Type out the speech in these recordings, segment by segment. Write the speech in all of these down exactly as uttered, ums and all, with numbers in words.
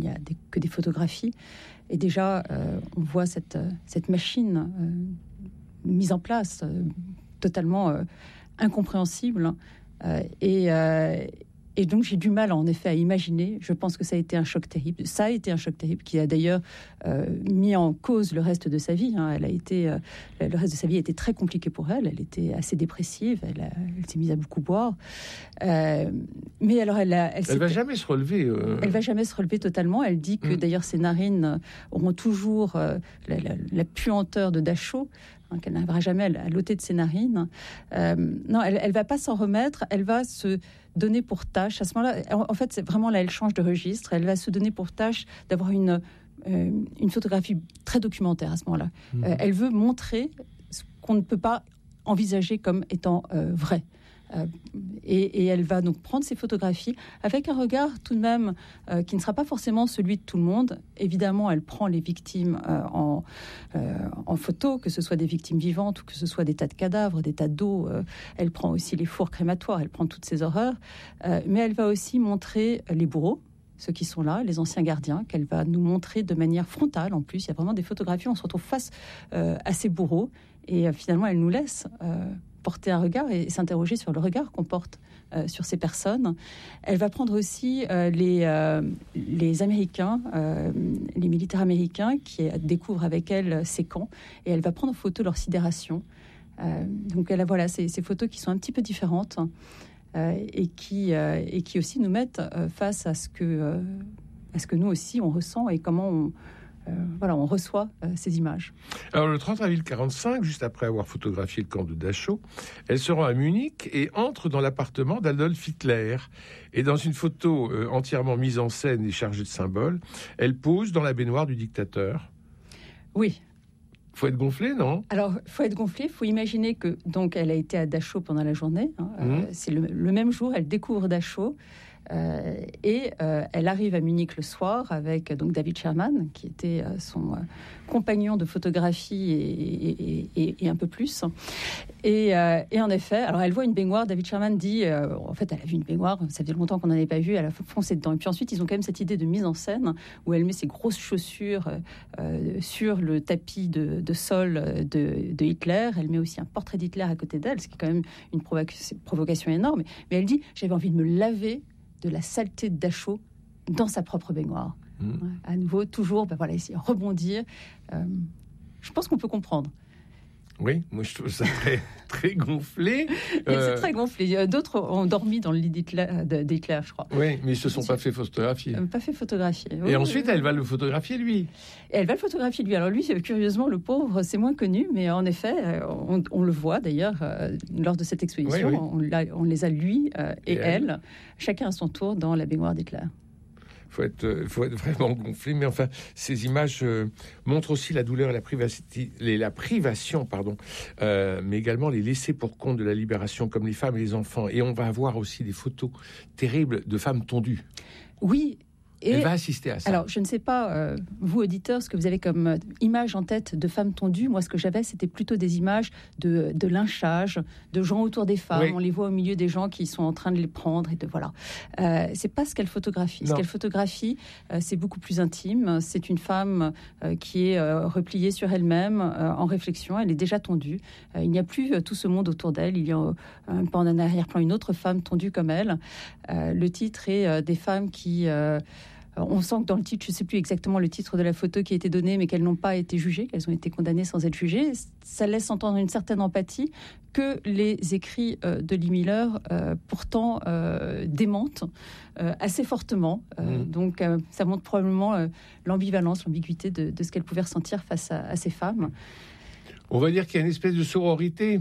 n'y a des, que des photographies. Et déjà, euh, on voit cette, cette machine euh, mise en place, euh, totalement euh, incompréhensible. Euh, et, euh, et donc, j'ai du mal, en effet, à imaginer. Je pense que ça a été un choc terrible. Ça a été un choc terrible qui a d'ailleurs euh, mis en cause le reste de sa vie. Hein. Elle a été, euh, le reste de sa vie a été très compliqué pour elle. Elle était assez dépressive. Elle, a, elle s'est mise à beaucoup boire. Euh, mais alors, elle a, elle, elle va jamais se relever. Euh... Elle va jamais se relever totalement. Elle dit que mmh. d'ailleurs ses narines auront toujours euh, la, la, la puanteur de Dachau. Hein, qu'elle n'arrivera jamais à l'ôter de ses narines. Euh, non, elle ne va pas s'en remettre. Elle va se donner pour tâche. À ce moment-là, en fait, c'est vraiment là, elle change de registre. Elle va se donner pour tâche d'avoir une, euh, une photographie très documentaire à ce moment-là. Mmh. Euh, elle veut montrer ce qu'on ne peut pas envisager comme étant euh, vrai. Euh, et, et elle va donc prendre ces photographies avec un regard tout de même euh, qui ne sera pas forcément celui de tout le monde. Évidemment, elle prend les victimes euh, en, euh, en photo, que ce soit des victimes vivantes ou que ce soit des tas de cadavres, des tas d'eau. Euh, elle prend aussi les fours crématoires, elle prend toutes ces horreurs. Euh, mais elle va aussi montrer les bourreaux, ceux qui sont là, les anciens gardiens, qu'elle va nous montrer de manière frontale. En plus, il y a vraiment des photographies, on se retrouve face euh, à ces bourreaux. Et euh, finalement, elle nous laisse... Euh, porter un regard et s'interroger sur le regard qu'on porte euh, sur ces personnes. Elle va prendre aussi euh, les, euh, les Américains, euh, les militaires américains qui découvrent avec elle ces camps, et elle va prendre en photo leur sidération. Euh, donc elle a voilà, ces, ces photos qui sont un petit peu différentes euh, et, qui, euh, et qui aussi nous mettent euh, face à ce, que, euh, à ce que nous aussi on ressent et comment on Euh, voilà, on reçoit euh, ces images. Alors, le trente avril quarante-cinq, juste après avoir photographié le camp de Dachau, elle se rend à Munich et entre dans l'appartement d'Adolf Hitler. Et dans une photo euh, entièrement mise en scène et chargée de symboles, elle pose dans la baignoire du dictateur. Oui. Faut être gonflé, non? Alors, faut être gonflé. Faut imaginer que donc elle a été à Dachau pendant la journée. Hein, mmh. euh, c'est le, le même jour, elle découvre Dachau. Euh, et euh, elle arrive à Munich le soir avec donc David Sherman, qui était euh, son euh, compagnon de photographie et, et, et, et un peu plus. Et, euh, et en effet, alors elle voit une baignoire. David Sherman dit, euh, en fait, elle a vu une baignoire. Ça faisait longtemps qu'on n'en avait pas vu. Elle a foncé dedans. Et puis ensuite, ils ont quand même cette idée de mise en scène où elle met ses grosses chaussures euh, sur le tapis de, de sol de, de Hitler. Elle met aussi un portrait d'Hitler à côté d'elle, ce qui est quand même une provocation, provocation énorme. Mais elle dit, j'avais envie de me laver de la saleté de Dachau dans sa propre baignoire. Mmh. Ouais, à nouveau, toujours, ben voilà, essayer de rebondir. Euh, je pense qu'on peut comprendre. Oui, moi je trouve ça très, très gonflé. Euh... C'est très gonflé. D'autres ont dormi dans le lit d'Hitler, d'Hitler je crois. Oui, mais ils ne se sont pas fait photographier. Euh, pas fait photographier. Et oui, ensuite, oui, elle va le photographier, lui. Et elle va le photographier, lui. Alors lui, curieusement, le pauvre, c'est moins connu, mais en effet, on, on le voit d'ailleurs euh, lors de cette exposition. Oui, oui. On, on les a, lui euh, et, et elle, elle, chacun à son tour, dans la baignoire d'Hitler. Il faut être, faut être vraiment gonflé. Mais enfin, ces images euh, montrent aussi la douleur et la, privacité, les, la privation, pardon, euh, mais également les laissés pour compte de la libération, comme les femmes et les enfants. Et on va avoir aussi des photos terribles de femmes tondues. Oui. Et elle va assister à ça. Alors, je ne sais pas, euh, vous, auditeurs, ce que vous avez comme euh, image en tête de femmes tondues. Moi, ce que j'avais, c'était plutôt des images de, de lynchage, de gens autour des femmes. Oui. On les voit au milieu des gens qui sont en train de les prendre. Et de, voilà. Euh, c'est pas ce qu'elle photographie. Non. Ce qu'elle photographie, euh, c'est beaucoup plus intime. C'est une femme euh, qui est euh, repliée sur elle-même, euh, en réflexion. Elle est déjà tondue. Euh, il n'y a plus euh, tout ce monde autour d'elle. Il y a euh, un peu en arrière-plan une autre femme tondue comme elle. Euh, le titre est euh, des femmes qui... Euh, On sent que dans le titre, je ne sais plus exactement le titre de la photo qui a été donnée, mais qu'elles n'ont pas été jugées, qu'elles ont été condamnées sans être jugées. Ça laisse entendre une certaine empathie que les écrits euh, de Lee Miller, euh, pourtant, euh, démentent euh, assez fortement. Euh, mmh. Donc, euh, ça montre probablement euh, l'ambivalence, l'ambiguïté de, de ce qu'elle pouvait ressentir face à, à ces femmes. On va dire qu'il y a une espèce de sororité.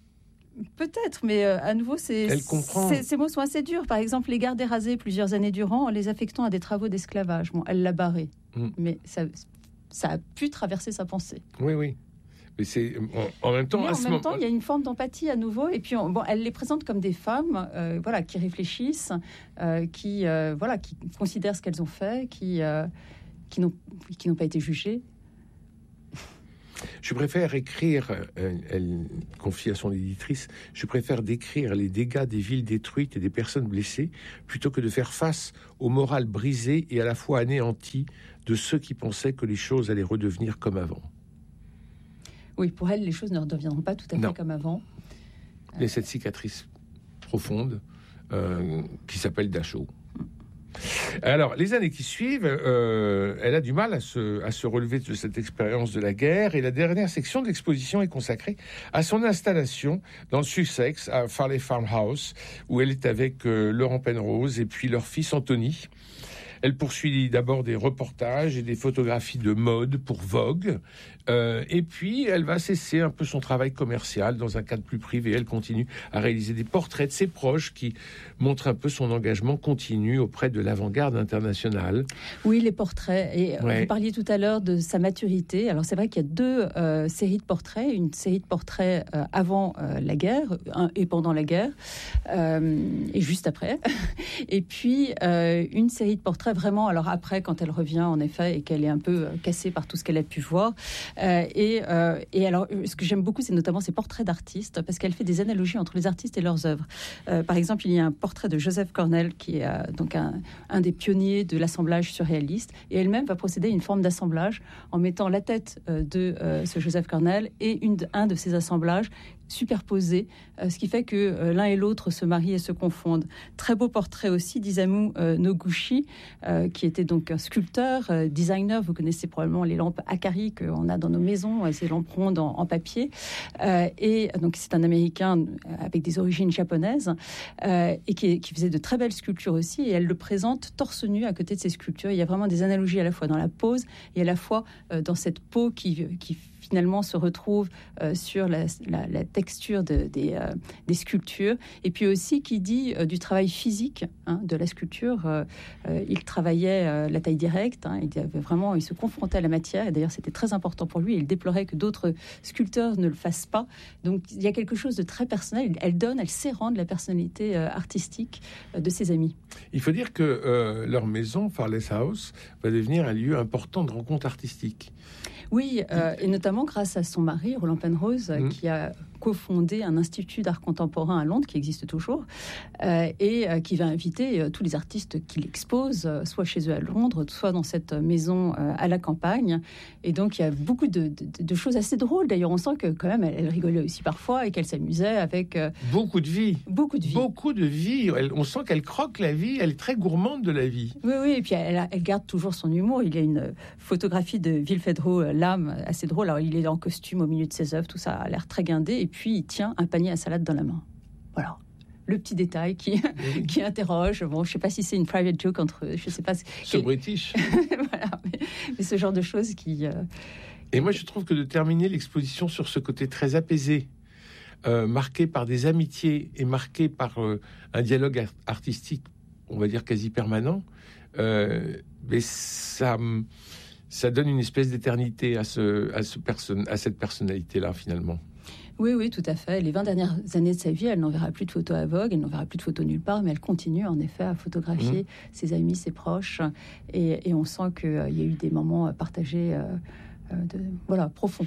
Peut-être, mais euh, à nouveau, c'est, c'est, ces mots sont assez durs. Par exemple, les garder rasés plusieurs années durant en les affectant à des travaux d'esclavage. Bon, elle l'a barré, mm. mais ça, ça a pu traverser sa pensée. Oui, oui. Mais c'est en, en même temps, mais à en ce même moment... temps, il y a une forme d'empathie à nouveau. Et puis, on, bon, elle les présente comme des femmes, euh, voilà, qui réfléchissent, euh, qui, euh, voilà, qui considèrent ce qu'elles ont fait, qui, euh, qui n'ont, qui n'ont pas été jugées. Je préfère écrire, euh, elle confie à son éditrice, je préfère décrire les dégâts des villes détruites et des personnes blessées plutôt que de faire face au moral brisé et à la fois anéanti de ceux qui pensaient que les choses allaient redevenir comme avant. Oui, pour elle, les choses ne redeviendront pas tout à fait non. comme avant. Il y a cette cicatrice profonde euh, qui s'appelle Dachau. Alors, les années qui suivent, euh, elle a du mal à se, à se relever de cette expérience de la guerre, et la dernière section de l'exposition est consacrée à son installation dans le Sussex, à Farley Farmhouse, où elle est avec euh, Laurent Penrose et puis leur fils Anthony. Elle poursuit d'abord des reportages et des photographies de mode pour Vogue. Euh, et puis, elle va cesser un peu son travail commercial dans un cadre plus privé. Elle continue à réaliser des portraits de ses proches qui montrent un peu son engagement continu auprès de l'avant-garde internationale. Oui, les portraits. Et ouais. Vous parliez tout à l'heure de sa maturité. Alors, c'est vrai qu'il y a deux euh, séries de portraits. Une série de portraits euh, avant euh, la guerre un, et pendant la guerre euh, et juste après. Et puis, euh, une série de portraits vraiment, alors après, quand elle revient, en effet, et qu'elle est un peu cassée par tout ce qu'elle a pu voir. Euh, et, euh, et alors, ce que j'aime beaucoup, c'est notamment ses portraits d'artistes, parce qu'elle fait des analogies entre les artistes et leurs œuvres. Euh, par exemple, il y a un portrait de Joseph Cornell, qui est euh, donc un, un des pionniers de l'assemblage surréaliste, et elle-même va procéder à une forme d'assemblage en mettant la tête euh, de euh, ce Joseph Cornell et une, un de ses assemblages superposés, euh, ce qui fait que euh, l'un et l'autre se marient et se confondent. Très beau portrait aussi d'Isamu euh, Noguchi, euh, qui était donc un sculpteur, euh, designer. Vous connaissez probablement les lampes Akari qu'on a dans nos maisons, euh, ces lampes rondes en, en papier. Euh, et donc c'est un Américain avec des origines japonaises euh, et qui, qui faisait de très belles sculptures aussi. Et elle le présente torse nu à côté de ses sculptures. Il y a vraiment des analogies à la fois dans la pose et à la fois euh, dans cette peau qui, qui finalement se retrouve euh, sur la, la, la texture de, des, euh, des sculptures, et puis aussi qui dit euh, du travail physique hein, de la sculpture. Euh, euh, il travaillait euh, la taille directe, hein, il avait vraiment, il se confrontait à la matière, et d'ailleurs c'était très important pour lui, il déplorait que d'autres sculpteurs ne le fassent pas. Donc il y a quelque chose de très personnel, elle donne, elle sait rendre la personnalité euh, artistique euh, de ses amis. Il faut dire que euh, leur maison, Farley's House, va devenir un lieu important de rencontres artistiques. Oui, euh, et notamment grâce à son mari, Roland Penrose, mmh. qui a cofondé un institut d'art contemporain à Londres, qui existe toujours, euh, et euh, qui va inviter euh, tous les artistes qu'il expose, euh, soit chez eux à Londres, soit dans cette maison euh, à la campagne. Et donc, il y a beaucoup de, de, de choses assez drôles. D'ailleurs, on sent que quand même, elle, elle rigolait aussi parfois et qu'elle s'amusait avec... Euh, beaucoup de vie. Beaucoup de vie. Beaucoup de vie. Elle, on sent qu'elle croque la vie. Elle est très gourmande de la vie. Oui, oui. Et puis, elle, elle garde toujours son humour. Il y a une photographie de Vilfedro Lame assez drôle. Alors, il est en costume au milieu de ses œuvres. Tout ça a l'air très guindé. Et puis, il tient un panier à salade dans la main. Voilà. Le petit détail qui, oui. qui interroge. Bon, je ne sais pas si c'est une private joke entre... Je sais pas. Ce British. Voilà. Mais, mais ce genre de choses qui... Euh... Et moi, je trouve que de terminer l'exposition sur ce côté très apaisé, euh, marqué par des amitiés et marqué par euh, un dialogue art- artistique, on va dire quasi permanent, euh, mais ça... ça donne une espèce d'éternité à, ce, à, ce person- à cette personnalité-là, finalement. Oui, oui, tout à fait. Les vingt dernières années de sa vie, elle n'enverra plus de photos à Vogue, elle n'enverra plus de photos nulle part, mais elle continue en effet à photographier mmh. ses amis, ses proches. Et, et on sent qu'il euh, y a eu des moments partagés euh, de, voilà, profonds.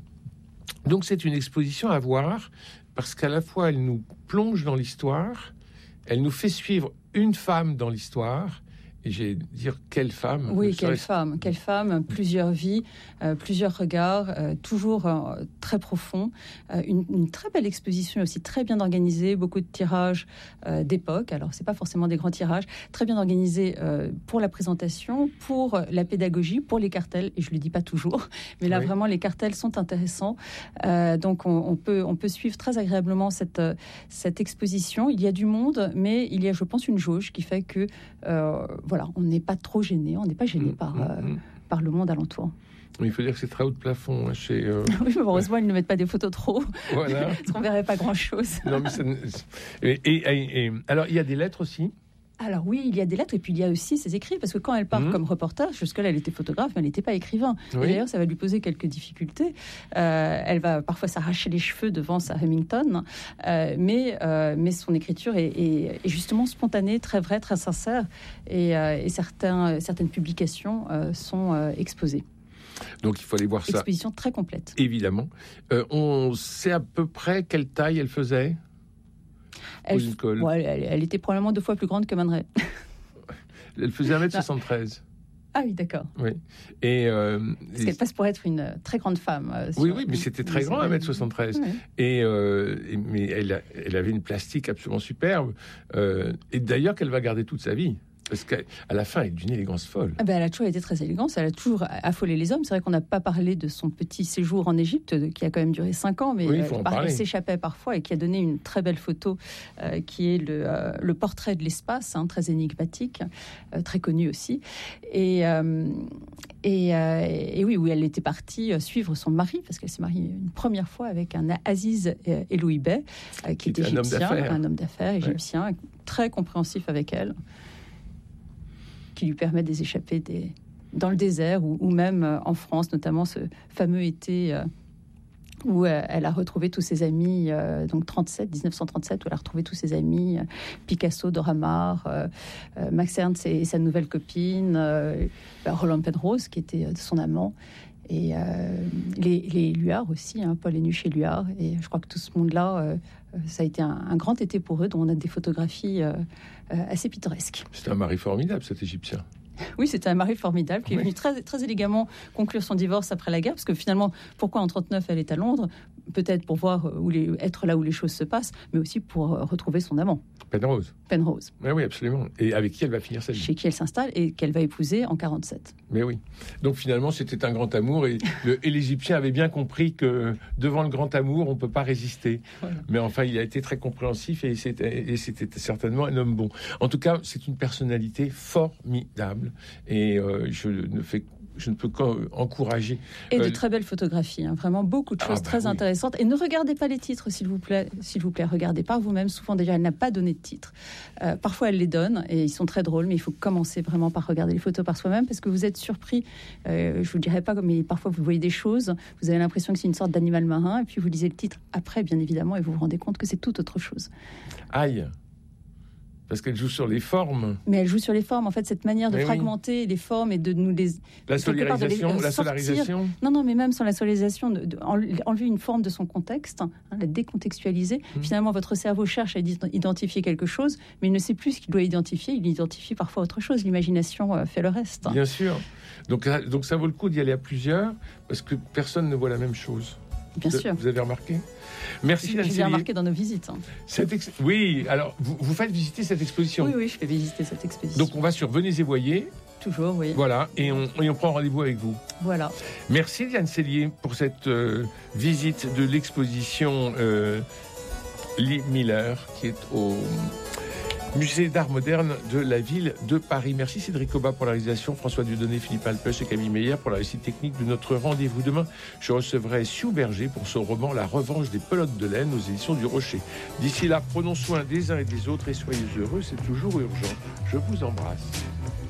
Donc c'est une exposition à voir, parce qu'à la fois, elle nous plonge dans l'histoire, elle nous fait suivre une femme dans l'histoire. Et j'ai dire quelle femme. Oui, quelle femme, quelle femme, plusieurs vies, euh, plusieurs regards, euh, toujours euh, très profonds. Euh, une, une très belle exposition aussi, très bien organisée, beaucoup de tirages euh, d'époque. Alors, c'est pas forcément des grands tirages, très bien organisés euh, pour la présentation, pour la pédagogie, pour les cartels. Et je le dis pas toujours, mais là, oui. vraiment, les cartels sont intéressants. Euh, donc, on, on, peut, on peut suivre très agréablement cette, cette exposition. Il y a du monde, mais il y a, je pense, une jauge qui fait que... Euh, Voilà, on n'est pas trop gêné, on n'est pas gêné mmh, par, euh, mmh. par le monde alentour. Il faut dire que c'est très haut de plafond. Hein, chez, euh... oui, mais heureusement, ils ne mettent pas des photos trop. Voilà. Parce qu'on ne verrait pas grand-chose. Non, mais ça... et, et, et, et... Alors, il y a des lettres aussi. Alors oui, il y a des lettres et puis il y a aussi ses écrits, parce que quand elle part mmh. comme reporter, jusque-là elle était photographe, mais elle n'était pas écrivain. Oui. Et d'ailleurs, ça va lui poser quelques difficultés. Euh, elle va parfois s'arracher les cheveux devant sa Remington, euh, mais, euh, mais son écriture est, est, est justement spontanée, très vraie, très sincère, et, euh, et certains, certaines publications euh, sont euh, exposées. Donc il faut aller voir ça. Exposition très complète. Évidemment. Euh, on sait à peu près quelle taille elle faisait. Elle, ouais, elle, elle était probablement deux fois plus grande que Man Ray. Elle faisait un mètre soixante-treize. Ah oui, d'accord. Oui. Et euh, Parce qu'elle passe pour être une très grande femme. Euh, oui, oui, mais c'était très grand, un mètre soixante-treize. Oui. Et, euh, et mais elle, a, elle avait une plastique absolument superbe. Euh, et d'ailleurs, qu'elle va garder toute sa vie. Parce qu'à la fin, elle est d'une élégance folle. Ah ben, elle a toujours été très élégante, elle a toujours affolé les hommes. C'est vrai qu'on n'a pas parlé de son petit séjour en Égypte, qui a quand même duré cinq ans, mais oui, euh, elle s'échappait parfois et qui a donné une très belle photo, euh, qui est le, euh, le portrait de l'espace, hein, très énigmatique, euh, très connu aussi. Et, euh, et, euh, et oui, où elle était partie suivre son mari, parce qu'elle s'est mariée une première fois avec un Aziz Eloui Bey, euh, qui, qui était égyptien, un homme d'affaires égyptien, ouais. Très compréhensif avec elle, qui lui permet de les échapper des, dans le désert ou, ou même euh, en France, notamment ce fameux été euh, où euh, elle a retrouvé tous ses amis, euh, donc trente-sept, dix-neuf cent trente-sept, où elle a retrouvé tous ses amis, euh, Picasso, Dora Maar, euh, euh, Max Ernst et, et sa nouvelle copine, euh, Roland Penrose, qui était euh, son amant, et euh, les, les Luard aussi, hein, Paul Énuche et Luard, et je crois que tout ce monde-là, euh, ça a été un, un grand été pour eux, dont on a des photographies euh, euh, assez pittoresques. C'était un mari formidable, cet Égyptien. Oui, c'était un mari formidable qui est oui. venu très, très élégamment conclure son divorce après la guerre, parce que finalement, pourquoi en trente-neuf elle est à Londres? Peut-être pour voir où les, être là où les choses se passent, mais aussi pour retrouver son amant. Penrose. Penrose. Oui, oui, absolument. Et avec qui elle va finir sa vie. Chez qui elle s'installe et qu'elle va épouser en quarante-sept. Mais oui. Donc finalement, c'était un grand amour et, le, et l'Égyptien avait bien compris que devant le grand amour, on ne peut pas résister. Voilà. Mais enfin, il a été très compréhensif et c'était, et c'était certainement un homme bon. En tout cas, c'est une personnalité formidable et euh, je ne fais je ne peux qu'encourager. Et de euh, très belles photographies, hein. Vraiment beaucoup de choses ah bah très oui. intéressantes. Et ne regardez pas les titres, s'il vous plaît. S'il vous plaît, regardez par vous-même. Souvent, déjà, elle n'a pas donné de titres. Euh, parfois, elle les donne et ils sont très drôles, mais il faut commencer vraiment par regarder les photos par soi-même parce que vous êtes surpris. Euh, je vous dirais pas, mais parfois, vous voyez des choses, vous avez l'impression que c'est une sorte d'animal marin et puis vous lisez le titre après, bien évidemment, et vous vous rendez compte que c'est tout autre chose. Aïe! Parce qu'elle joue sur les formes. Mais elle joue sur les formes. En fait, cette manière de mais fragmenter oui. les formes et de nous les... La solarisation, les, la sortir. solarisation. Non, non, mais même sans la solarisation, de, de, enlever une forme de son contexte, hein, la décontextualiser. Mmh. Finalement, votre cerveau cherche à identifier quelque chose, mais il ne sait plus ce qu'il doit identifier. Il identifie parfois autre chose. L'imagination euh, fait le reste. Bien sûr. Donc, donc ça vaut le coup d'y aller à plusieurs, parce que personne ne voit la même chose. Bien vous, sûr. Vous avez remarqué? Merci. Je l'ai remarqué dans nos visites. Hein. Ex... Oui, alors vous, vous faites visiter cette exposition. Oui, oui, je fais visiter cette exposition. Donc on va sur Venez et voyez. Toujours, oui. Voilà, et on, et on prend rendez-vous avec vous. Voilà. Merci Diane Cellier pour cette euh, visite de l'exposition euh, Lee Miller qui est au Musée d'art moderne de la ville de Paris. Merci Cédric Oba pour la réalisation, François Dieudonné, Philippe Alpech et Camille Meyer pour la réussite technique de notre rendez-vous. Demain, je recevrai Sue Berger pour son roman La revanche des pelotes de laine aux éditions du Rocher. D'ici là, prenons soin des uns et des autres et soyez heureux, c'est toujours urgent. Je vous embrasse.